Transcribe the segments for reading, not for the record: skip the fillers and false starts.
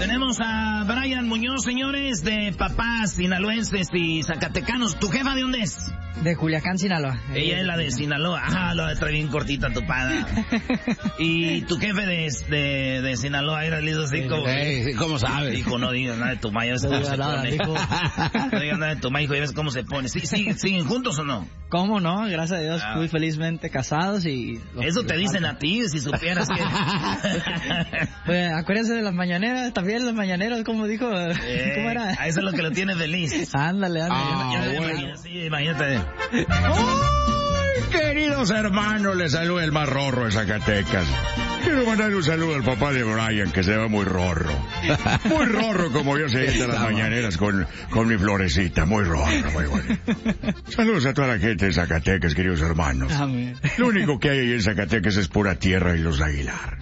Tenemos a Brian Muñoz, señores, de papás sinaloenses y zacatecanos. ¿Tu jefa de dónde es? De Culiacán, Sinaloa. Ella es la de Sinaloa. Ah, lo trae bien cortita tu pada. Y tu jefe de Sinaloa era listo así como... ¿Cómo sabes? Dijo, no digas nada de tu ma, ya ves cómo se pone. No digas nada de tu ma, hijo, ya ves cómo se pone. ¿Siguen juntos o no? ¿Cómo no? Gracias a Dios, muy felizmente casados y... Eso te dicen a ti, si supieras que... Pues, acuérdense de las mañaneras, también las mañaneras, como dijo... ¿Cómo era? A eso es lo que lo tiene feliz. Ándale. Bueno. Sí, imagínate. ¡Ay, queridos hermanos! Les saluda el más rorro de Zacatecas. Quiero mandar un saludo al papá de Brian, que se ve muy rorro. Muy rorro, como yo se sienta las mañaneras con mi florecita. Muy rorro, muy bueno. Saludos a toda la gente de Zacatecas, queridos hermanos. Amén. Lo único que hay ahí en Zacatecas es pura tierra y los Aguilar.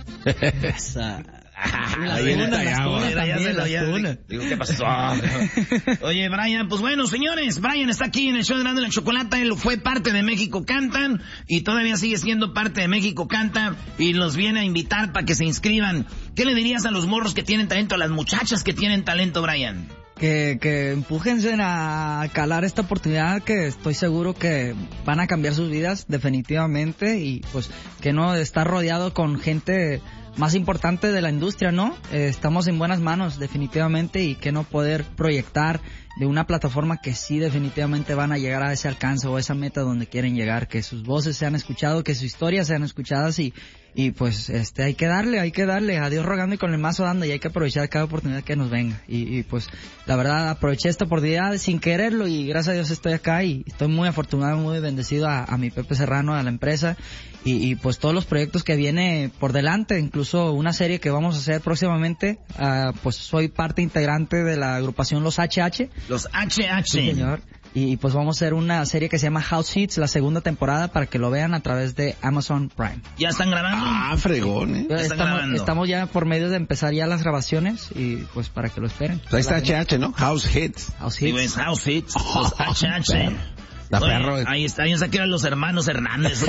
Digo, ¿qué pasó? Oye, Brian, pues bueno, señores, Brian está aquí en el show de Erasmo y la Chocolata. Él fue parte de México Cantan y todavía sigue siendo parte de México Canta y los viene a invitar para que se inscriban. ¿Qué le dirías a los morros que tienen talento, a las muchachas que tienen talento, Brian? Que empújense a calar esta oportunidad, que estoy seguro que van a cambiar sus vidas definitivamente, y pues que no estar rodeado con gente más importante de la industria, ¿no? Estamos en buenas manos definitivamente, y que no poder proyectar de una plataforma que sí definitivamente van a llegar a ese alcance o esa meta donde quieren llegar, que sus voces sean escuchadas, que sus historias sean escuchadas, y pues hay que darle, a Dios rogando y con el mazo dando, y hay que aprovechar cada oportunidad que nos venga, y pues la verdad aproveché esta oportunidad sin quererlo, y gracias a Dios estoy acá, y estoy muy afortunado, muy bendecido a mi Pepe Serrano, a la empresa, y pues todos los proyectos que viene por delante, incluso una serie que vamos a hacer próximamente. Pues soy parte integrante de la agrupación Los HH. Los HH. Sí, señor. Y pues vamos a hacer una serie que se llama House Hits, la segunda temporada, para que lo vean a través de Amazon Prime. ¿Ya están grabando? Ah, fregón, ¿eh? Estamos ya por medio de empezar ya las grabaciones, y pues para que lo esperen. Pues ahí está HH, ¿no? House Hits. House Hits. Sí, House Hits. Los HH. Oye, ahí está, yo sé que eran los hermanos Hernández.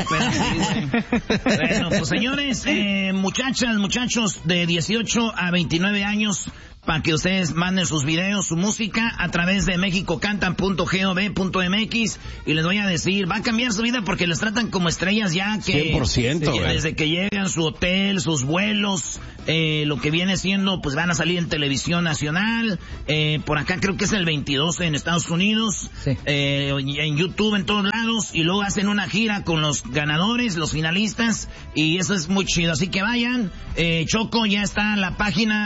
Bueno, pues señores, muchachos de 18 a 29 años, para que ustedes manden sus videos, su música a través de mexicocantan.gov.mx, y les voy a decir, va a cambiar su vida porque les tratan como estrellas ya, que 100%, desde que llegan, su hotel, sus vuelos, lo que viene siendo, pues van a salir en televisión nacional, por acá creo que es el 22 en Estados Unidos, sí. En YouTube, en todos lados, y luego hacen una gira con los ganadores, los finalistas, y eso es muy chido, así que vayan. Choco, ya está la página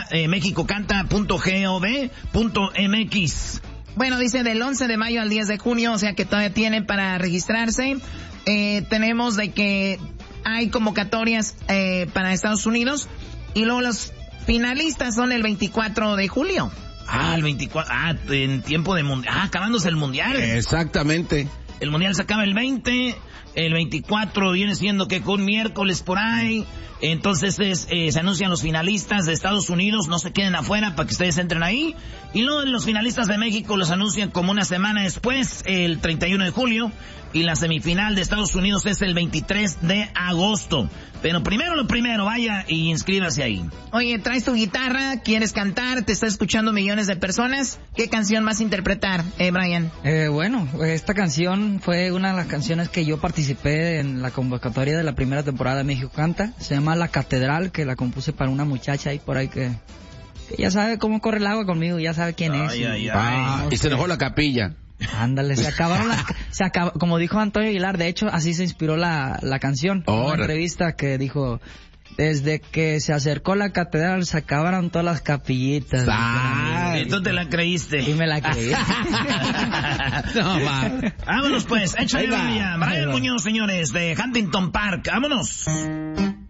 mexicocanta.gov.mx. Bueno, dice del 11 de mayo al 10 de junio, o sea que todavía tienen para registrarse. Tenemos de que hay convocatorias para Estados Unidos, y luego los finalistas son el 24 de julio. El 24, en tiempo de mundial, acabándose el mundial. Exactamente. El mundial se acaba el 20, el 24 viene siendo que con miércoles por ahí. Entonces se anuncian los finalistas de Estados Unidos, no se queden afuera para que ustedes entren ahí. Y luego los finalistas de México los anuncian como una semana después, el 31 de julio. Y la semifinal de Estados Unidos es el 23 de agosto. Pero primero lo primero, vaya y inscríbase ahí. Oye, traes tu guitarra, quieres cantar, te está escuchando millones de personas. ¿Qué canción vas a interpretar, Brian? Bueno, esta canción fue una de las canciones que yo participé en la convocatoria de la primera temporada de México Canta. Se llama La Catedral, que la compuse para una muchacha ahí por ahí que ya sabe cómo corre el agua conmigo, ya sabe quién es. Y se enojó la capilla. Ándale, como dijo Antonio Aguilar, de hecho así se inspiró la canción. Una entrevista que dijo: desde que se acercó la catedral se acabaron todas las capillitas. ¿Y tú te la creíste? Y me la creí. No, vámonos pues, échale Brian Muñoz, señores, de Huntington Park, vámonos.